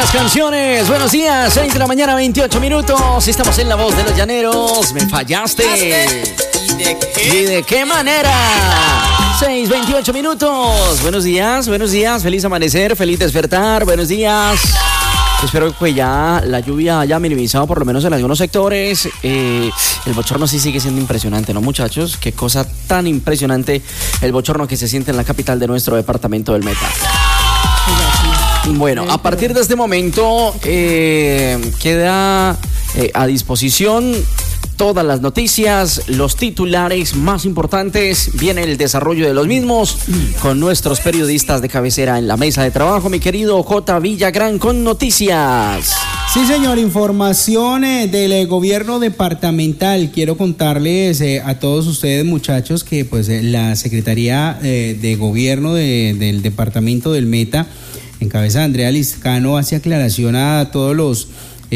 Buenas canciones, buenos días, 6 de la mañana, 28 minutos. Estamos en La Voz de los Llaneros. ¿Me fallaste? ¿Y de qué manera? 6:28 minutos. Buenos días, feliz amanecer, feliz despertar, buenos días. Espero que ya la lluvia haya minimizado por lo menos en algunos sectores. El bochorno sí sigue siendo impresionante, ¿no, muchachos? Qué cosa tan impresionante el bochorno que se siente en la capital de nuestro departamento del Meta. Bueno, a partir de este momento queda a disposición todas las noticias, los titulares más importantes, viene el desarrollo de los mismos con nuestros periodistas de cabecera en la mesa de trabajo, mi querido J. Villagrán con noticias. Sí, señor, información del gobierno departamental. Quiero contarles a todos ustedes, muchachos, que pues la Secretaría de Gobierno del departamento del Meta, en cabeza de Andrea Liscano, hace aclaración a todos los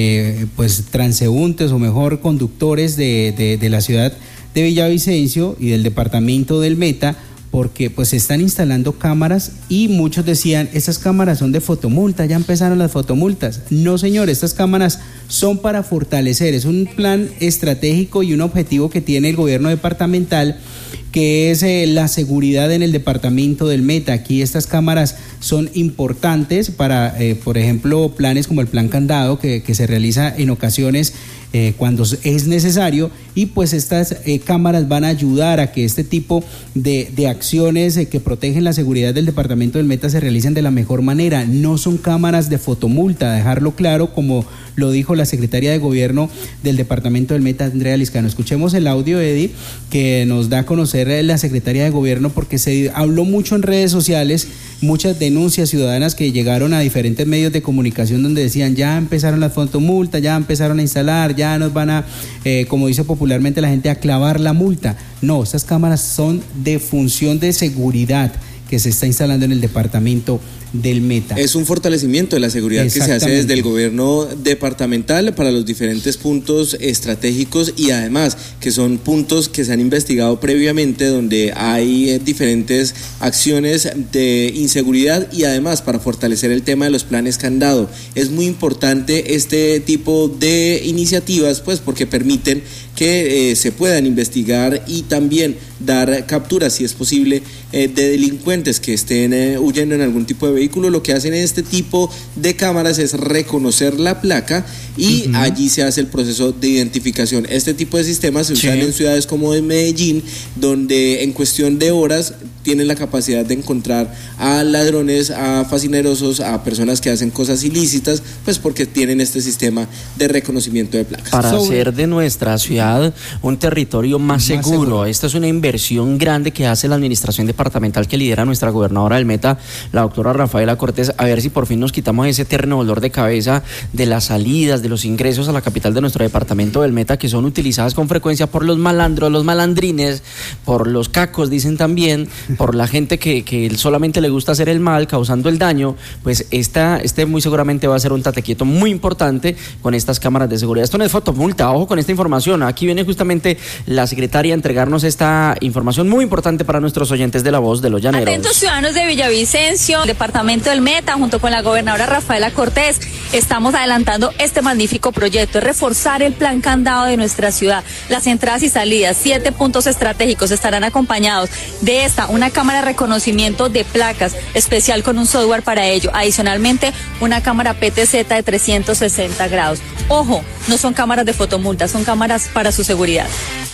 pues transeúntes o mejor conductores de la ciudad de Villavicencio y del departamento del Meta, porque pues se están instalando cámaras y muchos decían, estas cámaras son de fotomulta, ya empezaron las fotomultas. No, señor, estas cámaras son para fortalecer, es un plan estratégico y un objetivo que tiene el gobierno departamental, que es la seguridad en el departamento del Meta. Aquí estas cámaras son importantes para, por ejemplo, planes como el plan candado que se realiza en ocasiones cuando es necesario, y pues estas cámaras van a ayudar a que este tipo de acciones que protegen la seguridad del departamento del Meta se realicen de la mejor manera. No son cámaras de fotomulta, dejarlo claro, como lo dijo la secretaria de Gobierno del departamento del Meta, Andrea Liscano. Escuchemos el audio, Eddie, que nos da a conocer la secretaria de Gobierno, porque se habló mucho en redes sociales, muchas denuncias ciudadanas que llegaron a diferentes medios de comunicación donde decían, ya empezaron las fotomultas, ya empezaron a instalar, ya nos van a, como dice popularmente la gente, a clavar la multa. No, estas cámaras son de función de seguridad que se está instalando en el departamento del Meta. Es un fortalecimiento de la seguridad que se hace desde el gobierno departamental para los diferentes puntos estratégicos, y además que son puntos que se han investigado previamente donde hay diferentes acciones de inseguridad, y además para fortalecer el tema de los planes candado. Es muy importante este tipo de iniciativas, pues porque permiten que se puedan investigar y también dar capturas, si es posible, de delincuentes que estén huyendo en algún tipo de vehículo. Lo que hacen este tipo de cámaras es reconocer la placa y allí se hace el proceso de identificación. Este tipo de sistemas se usan en ciudades como en Medellín, donde en cuestión de horas tienen la capacidad de encontrar a ladrones, a fascinerosos, a personas que hacen cosas ilícitas, pues porque tienen este sistema de reconocimiento de placas. Para hacer de nuestra ciudad un territorio más seguro. Esta es una inversión grande que hace la administración departamental que lidera nuestra gobernadora del Meta, la doctora Rafaela Cortés, a ver si por fin nos quitamos ese eterno dolor de cabeza de las salidas, de los ingresos a la capital de nuestro departamento del Meta, que son utilizadas con frecuencia por los malandros, los malandrines, por los cacos, dicen también, por la gente que solamente le gusta hacer el mal, causando el daño. Pues este muy seguramente va a ser un tate quieto muy importante con estas cámaras de seguridad. Esto no es fotomulta, ojo con esta información. Aquí viene justamente la secretaria a entregarnos esta información muy importante para nuestros oyentes de La Voz de los Llaneros. Atentos, ciudadanos de Villavicencio, departamento del Meta, junto con la gobernadora Rafaela Cortés, estamos adelantando este magnífico proyecto, es reforzar el plan candado de nuestra ciudad. Las entradas y salidas, 7 puntos estratégicos estarán acompañados de una cámara de reconocimiento de placas especial con un software para ello. Adicionalmente, una cámara PTZ de 360 grados. Ojo, no son cámaras de fotomulta, son cámaras para su seguridad.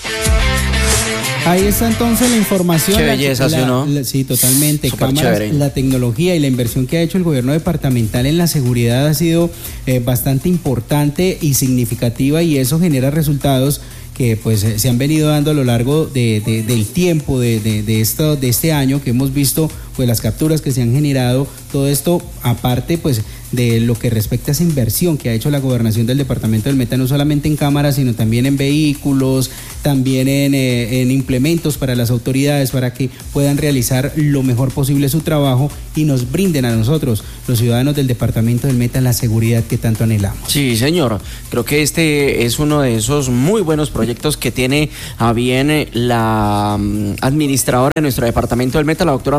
Ahí está entonces la información. Qué belleza, ¿sí o no? Sí, totalmente. Súper Cámaras, chévere. la tecnología y la inversión que ha hecho el gobierno departamental en la seguridad ha sido bastante importante y significativa, y eso genera resultados que pues se han venido dando a lo largo del tiempo de este año, que hemos visto pues las capturas que se han generado, todo esto aparte pues de lo que respecta a esa inversión que ha hecho la gobernación del departamento del Meta, no solamente en cámaras, sino también en vehículos, también en implementos para las autoridades, para que puedan realizar lo mejor posible su trabajo y nos brinden a nosotros, los ciudadanos del departamento del Meta, la seguridad que tanto anhelamos. Sí, señor. Creo que este es uno de esos muy buenos proyectos que tiene a bien la administradora de nuestro departamento del Meta, la doctora Rafaela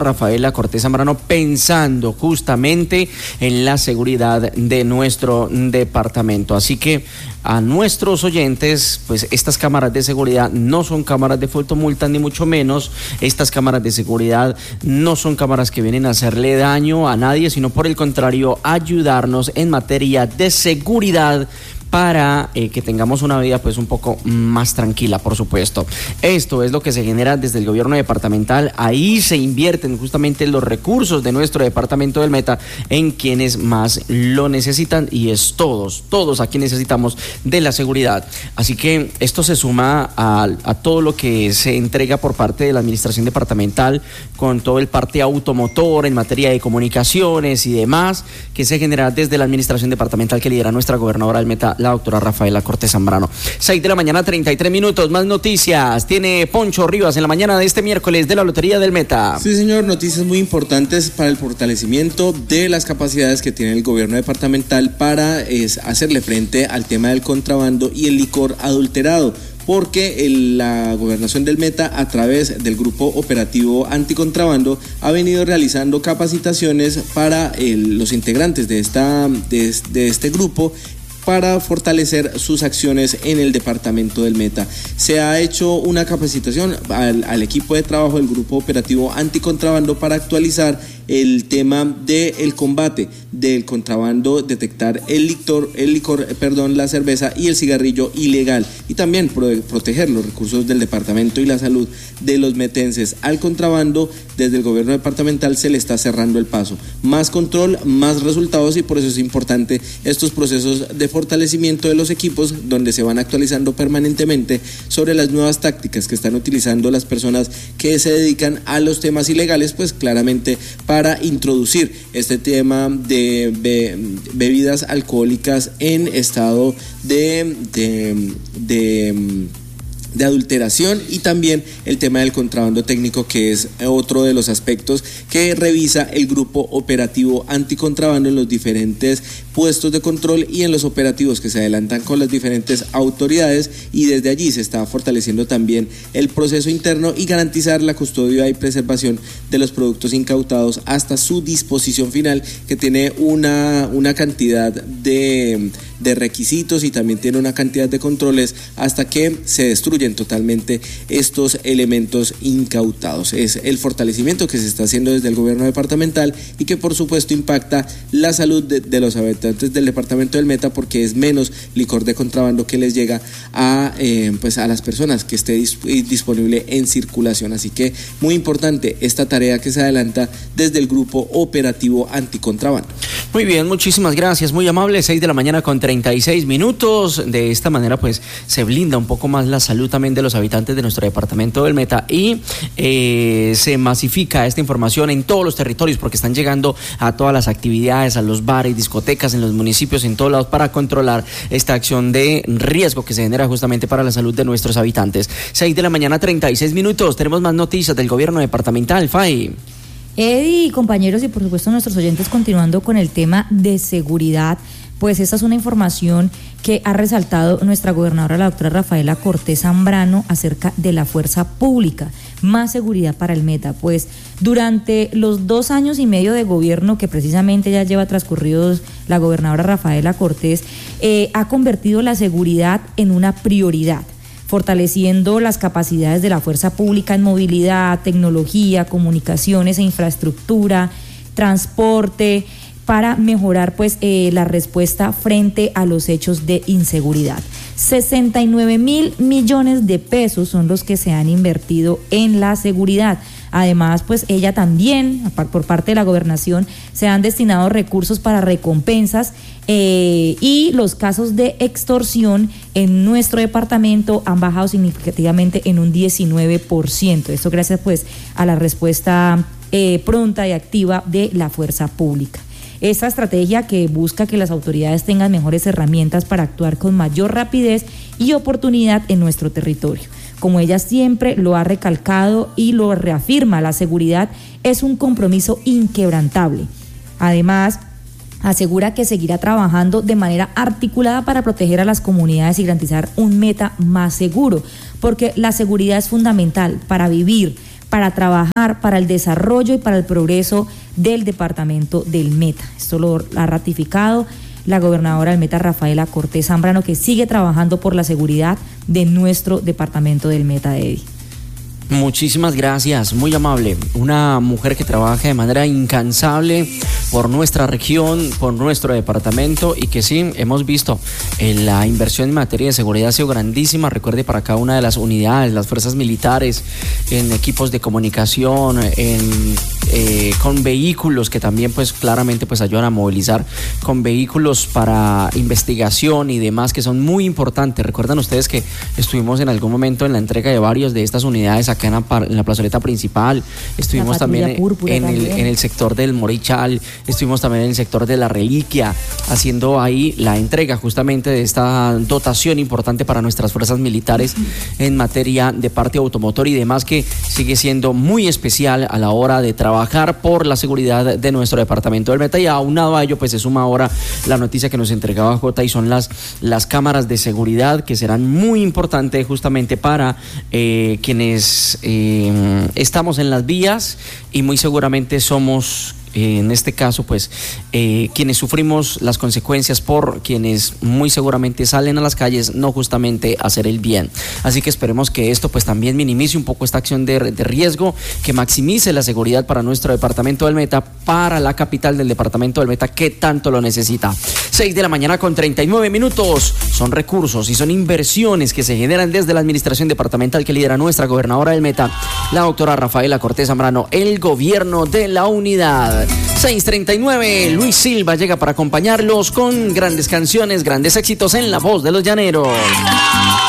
La Corte Zambrano, pensando justamente en la seguridad de nuestro departamento. Así que a nuestros oyentes, pues estas cámaras de seguridad no son cámaras de fotomulta, ni mucho menos. Estas cámaras de seguridad no son cámaras que vienen a hacerle daño a nadie, sino por el contrario, ayudarnos en materia de seguridad para que tengamos una vida pues un poco más tranquila, por supuesto. Esto es lo que se genera desde el gobierno departamental. Ahí se invierten justamente los recursos de nuestro departamento del Meta en quienes más lo necesitan, y es todos aquí necesitamos de la seguridad. Así que esto se suma a todo lo que se entrega por parte de la administración departamental, con todo el parte automotor en materia de comunicaciones y demás, que se genera desde la administración departamental que lidera nuestra gobernadora del Meta, la doctora Rafaela Cortés Zambrano. 6 de la mañana, 33 minutos. Más noticias tiene Poncho Rivas en la mañana de este miércoles de la Lotería del Meta. Sí, señor, noticias muy importantes para el fortalecimiento de las capacidades que tiene el gobierno departamental para hacerle frente al tema del contrabando y el licor adulterado, porque la gobernación del Meta, a través del grupo operativo anticontrabando, ha venido realizando capacitaciones para los integrantes de este grupo, para fortalecer sus acciones en el departamento del Meta. Se ha hecho una capacitación al equipo de trabajo del grupo operativo anticontrabando para actualizar el tema del combate del contrabando, detectar el licor, la cerveza y el cigarrillo ilegal, y también proteger los recursos del departamento y la salud de los metenses. Al contrabando, desde el gobierno departamental se le está cerrando el paso. Más control, más resultados, y por eso es importante estos procesos de fortalecimiento de los equipos, donde se van actualizando permanentemente sobre las nuevas tácticas que están utilizando las personas que se dedican a los temas ilegales, pues claramente para introducir este tema de bebidas alcohólicas en estado de adulteración, y también el tema del contrabando técnico, que es otro de los aspectos que revisa el grupo operativo anticontrabando en los diferentes puestos de control y en los operativos que se adelantan con las diferentes autoridades, y desde allí se está fortaleciendo también el proceso interno y garantizar la custodia y preservación de los productos incautados hasta su disposición final, que tiene una cantidad de requisitos y también tiene una cantidad de controles hasta que se destruyen totalmente estos elementos incautados. Es el fortalecimiento que se está haciendo desde el gobierno departamental, y que por supuesto impacta la salud de los habitantes del departamento del Meta, porque es menos licor de contrabando que les llega a las personas que esté disponible en circulación. Así que muy importante esta tarea que se adelanta desde el grupo operativo anticontrabando. Muy bien, muchísimas gracias, muy amable. 6 de la mañana con 36 minutos. De esta manera pues se blinda un poco más la salud también de los habitantes de nuestro departamento del Meta, y se masifica esta información en todos los territorios, porque están llegando a todas las actividades, a los bares, discotecas, en los municipios, en todos lados, para controlar esta acción de riesgo que se genera justamente para la salud de nuestros habitantes. 6 de la mañana, 36 minutos. Tenemos más noticias del gobierno departamental. Fay. Eddie, compañeros, y por supuesto nuestros oyentes, continuando con el tema de seguridad, pues esta es una información que ha resaltado nuestra gobernadora, la doctora Rafaela Cortés Zambrano, acerca de la fuerza pública. Más seguridad para el Meta. Pues durante los 2 años y medio de gobierno que precisamente ya lleva transcurridos la gobernadora Rafaela Cortés, ha convertido la seguridad en una prioridad, fortaleciendo las capacidades de la fuerza pública en movilidad, tecnología, comunicaciones e infraestructura, transporte, para mejorar pues la respuesta frente a los hechos de inseguridad. 69,000 millones de pesos son los que se han invertido en la seguridad. Además, pues ella también, por parte de la gobernación, se han destinado recursos para recompensas, y los casos de extorsión en nuestro departamento han bajado significativamente en un 19%. Esto gracias pues a la respuesta pronta y activa de la fuerza pública. Esta estrategia que busca que las autoridades tengan mejores herramientas para actuar con mayor rapidez y oportunidad en nuestro territorio. Como ella siempre lo ha recalcado y lo reafirma, la seguridad es un compromiso inquebrantable. Además, asegura que seguirá trabajando de manera articulada para proteger a las comunidades y garantizar un Meta más seguro, porque la seguridad es fundamental para vivir, para trabajar para el desarrollo y para el progreso del departamento del Meta. Esto lo ha ratificado la gobernadora del Meta, Rafaela Cortés Zambrano, que sigue trabajando por la seguridad de nuestro departamento del Meta, Eddie. Muchísimas gracias, muy amable. Una mujer que trabaja de manera incansable por nuestra región, por nuestro departamento, y que sí, hemos visto la inversión en materia de seguridad ha sido grandísima. Recuerde, para cada una de las unidades, las fuerzas militares, en equipos de comunicación, con vehículos que también pues claramente pues ayudan a movilizar, con vehículos para investigación y demás, que son muy importantes. Recuerdan ustedes que estuvimos en algún momento en la entrega de varios de estas unidades acá en la plazoleta principal, estuvimos también en el sector del Morichal, estuvimos también en el sector de la Reliquia, haciendo ahí la entrega justamente de esta dotación importante para nuestras fuerzas militares en materia de parte automotor y demás, que sigue siendo muy especial a la hora de trabajar por la seguridad de nuestro departamento del Meta. Y aunado a ello pues se suma ahora la noticia que nos entregaba Jota, y son las cámaras de seguridad, que serán muy importantes justamente para quienes estamos en las vías, y muy seguramente somos en este caso pues quienes sufrimos las consecuencias por quienes muy seguramente salen a las calles no justamente a hacer el bien. Así que esperemos que esto pues también minimice un poco esta acción de riesgo, que maximice la seguridad para nuestro departamento del Meta, para la capital del departamento del Meta, que tanto lo necesita. 6:39 a.m. Son recursos y son inversiones que se generan desde la administración departamental que lidera nuestra gobernadora del Meta, la doctora Rafaela Cortés Zambrano, el gobierno de la unidad. 6:39, Luis Silva llega para acompañarlos con grandes canciones, grandes éxitos en la voz de los llaneros.